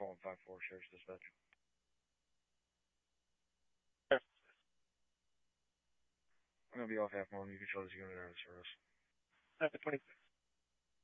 calling 5-4 Sheriff's Dispatch. I'm going to be off half moment. You can show this unit out of service. 26.